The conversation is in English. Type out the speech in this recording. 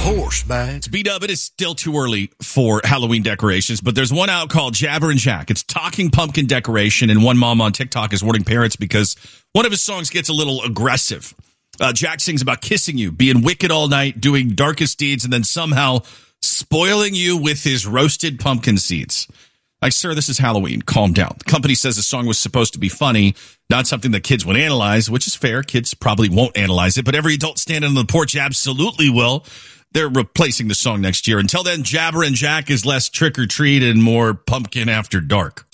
horseback. It's B-Dub. It is still too early for Halloween decorations, but there's one out called Jabber and Jack. It's talking pumpkin decoration, and one mom on TikTok is warning parents because one of his songs gets a little aggressive. Jack sings about kissing you, being wicked all night, doing darkest deeds, and then somehow spoiling you with his roasted pumpkin seeds. Like, sir, this is Halloween. Calm down. The company says the song was supposed to be funny, not something that kids would analyze, which is fair. Kids probably won't analyze it, but every adult standing on the porch absolutely will. They're replacing the song next year. Until then, Jabber and Jack is less trick or treat and more pumpkin after dark.